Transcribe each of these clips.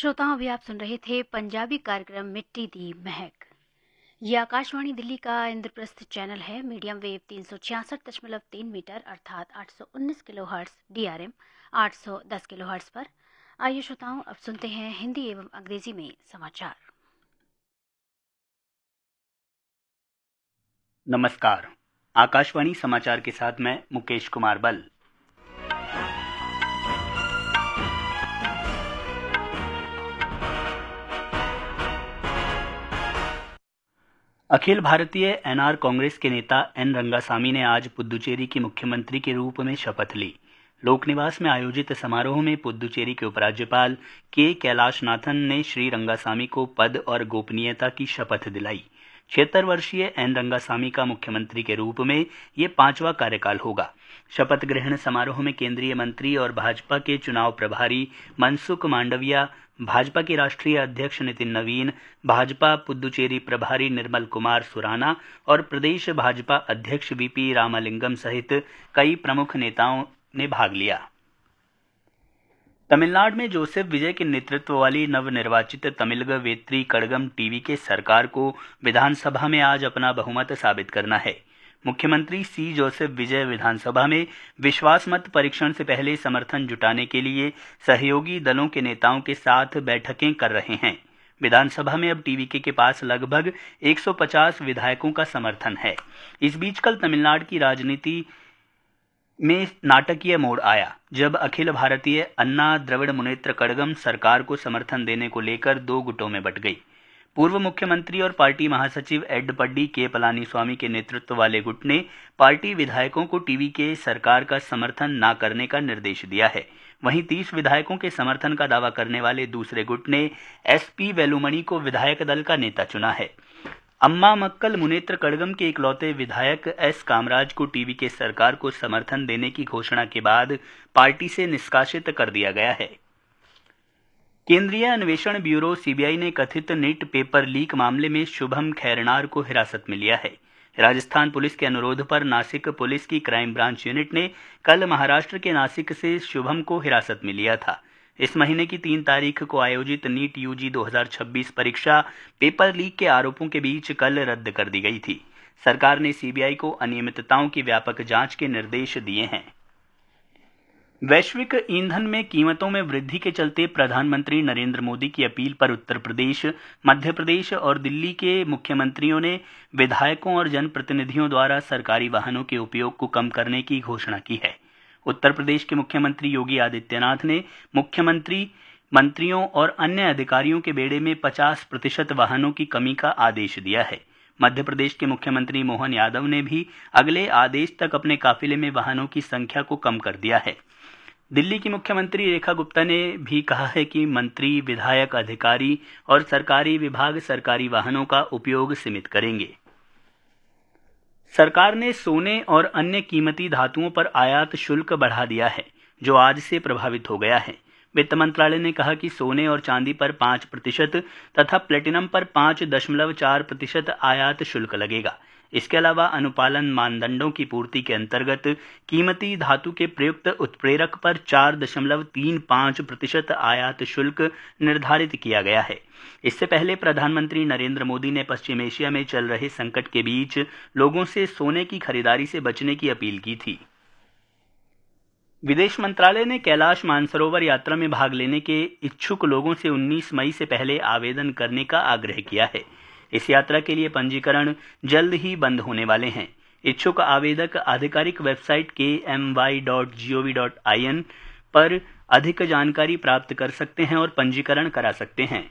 श्रोताओं, अभी आप सुन रहे थे पंजाबी कार्यक्रम मिट्टी दी महक। ये आकाशवाणी दिल्ली का इंद्रप्रस्थ चैनल है। मीडियम वेव 366.3 मीटर अर्थात 819 किलोहर्ट्ज DRM 810 किलोहर्ट्ज पर। आइए श्रोताओं, अब सुनते हैं हिंदी एवं अंग्रेजी में समाचार। नमस्कार, आकाशवाणी समाचार के साथ मैं मुकेश कुमार बल। अखिल भारतीय एनआर कांग्रेस के नेता एन रंगासामी ने आज पुद्दुचेरी की मुख्यमंत्री के रूप में शपथ ली। लोकनिवास में आयोजित समारोह में पुद्दुचेरी के उपराज्यपाल के कैलाशनाथन ने श्री रंगासामी को पद और गोपनीयता की शपथ दिलाई। 76 वर्षीय एन रंगासामी का मुख्यमंत्री के रूप में ये 5वां कार्यकाल होगा। शपथ ग्रहण समारोह में केंद्रीय मंत्री और भाजपा के चुनाव प्रभारी मनसुख मांडविया, भाजपा के राष्ट्रीय अध्यक्ष नितिन नवीन, भाजपा पुद्दुचेरी प्रभारी निर्मल कुमार सुराना और प्रदेश भाजपा अध्यक्ष वीपी रामालिंगम सहित कई प्रमुख नेताओं ने भाग लिया। तमिलनाडु में जोसेफ विजय के नेतृत्व वाली नवनिर्वाचित तमिलग वेत्री कड़गम टीवी के सरकार को विधानसभा में आज अपना बहुमत साबित करना है। मुख्यमंत्री सी जोसेफ विजय विधानसभा में विश्वास मत परीक्षण से पहले समर्थन जुटाने के लिए सहयोगी दलों के नेताओं के साथ बैठकें कर रहे हैं। विधानसभा में अब टीवीके के पास लगभग 150 विधायकों का समर्थन है। इस बीच कल तमिलनाडु की राजनीति में नाटकीय मोड़ आया, जब अखिल भारतीय अन्ना द्रविड़ मुनेत्र कड़गम सरकार को समर्थन देने को लेकर 2 गुटों में बंट गई। पूर्व मुख्यमंत्री और पार्टी महासचिव एडपड्डी के पलानीस्वामी के नेतृत्व वाले गुट ने पार्टी विधायकों को टीवीके सरकार का समर्थन न करने का निर्देश दिया है। वहीं 30 विधायकों के समर्थन का दावा करने वाले दूसरे गुट ने एसपी वेलुमणि को विधायक दल का नेता चुना है। अम्मा मक्कल मुनेत्र कड़गम के इकलौते विधायक एस कामराज को टीवीके सरकार को समर्थन देने की घोषणा के बाद पार्टी से निष्कासित कर दिया गया है। केंद्रीय अन्वेषण ब्यूरो सीबीआई ने कथित नीट पेपर लीक मामले में शुभम खैरनार को हिरासत में लिया है। राजस्थान पुलिस के अनुरोध पर नासिक पुलिस की क्राइम ब्रांच यूनिट ने कल महाराष्ट्र के नासिक से शुभम को हिरासत में लिया था। इस महीने की 3 तारीख को आयोजित नीट यूजी 2026 परीक्षा पेपर लीक के आरोपों के बीच कल रद्द कर दी गई थी। सरकार ने सीबीआई को अनियमितताओं की व्यापक जांच के निर्देश दिए हैं। वैश्विक ईंधन में कीमतों में वृद्धि के चलते प्रधानमंत्री नरेंद्र मोदी की अपील पर उत्तर प्रदेश, मध्य प्रदेश और दिल्ली के मुख्यमंत्रियों ने विधायकों और जनप्रतिनिधियों द्वारा सरकारी वाहनों के उपयोग को कम करने की घोषणा की है। उत्तर प्रदेश के मुख्यमंत्री योगी आदित्यनाथ ने मुख्यमंत्री, मंत्रियों और अन्य अधिकारियों के बेड़े में 50% वाहनों की कमी का आदेश दिया है। मध्य प्रदेश के मुख्यमंत्री मोहन यादव ने भी अगले आदेश तक अपने काफिले में वाहनों की संख्या को कम कर दिया है। दिल्ली की मुख्यमंत्री रेखा गुप्ता ने भी कहा है कि मंत्री, विधायक, अधिकारी और सरकारी विभाग सरकारी वाहनों का उपयोग सीमित करेंगे। सरकार ने सोने और अन्य कीमती धातुओं पर आयात शुल्क बढ़ा दिया है, जो आज से प्रभावित हो गया है। वित्त मंत्रालय ने कहा कि सोने और चांदी पर 5% तथा प्लेटिनम पर 5.4% आयात शुल्क लगेगा। इसके अलावा अनुपालन मानदंडों की पूर्ति के अंतर्गत कीमती धातु के प्रयुक्त उत्प्रेरक पर 4.35% आयात शुल्क निर्धारित किया गया है। इससे पहले प्रधानमंत्री नरेंद्र मोदी ने पश्चिम एशिया में चल रहे संकट के बीच लोगों से सोने की खरीदारी से बचने की अपील की थी। विदेश मंत्रालय ने कैलाश मानसरोवर यात्रा में भाग लेने के इच्छुक लोगों से 19 मई से पहले आवेदन करने का आग्रह किया है। इस यात्रा के लिए पंजीकरण जल्द ही बंद होने वाले हैं। इच्छुक आवेदक आधिकारिक वेबसाइट kmy.gov.in पर अधिक जानकारी प्राप्त कर सकते हैं और पंजीकरण करा सकते हैं।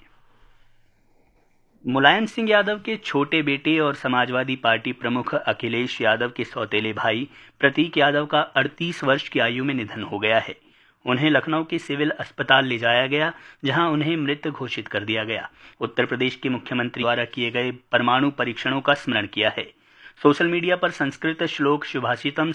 मुलायम सिंह यादव के छोटे बेटे और समाजवादी पार्टी प्रमुख अखिलेश यादव के सौतेले भाई प्रतीक यादव का 38 वर्ष की आयु में निधन हो गया है। उन्हें लखनऊ के सिविल अस्पताल ले जाया गया, जहां उन्हें मृत घोषित कर दिया गया। उत्तर प्रदेश के मुख्यमंत्री द्वारा किए गए परमाणु परीक्षणों का स्मरण किया है। सोशल मीडिया पर संस्कृत श्लोक शुभाषितम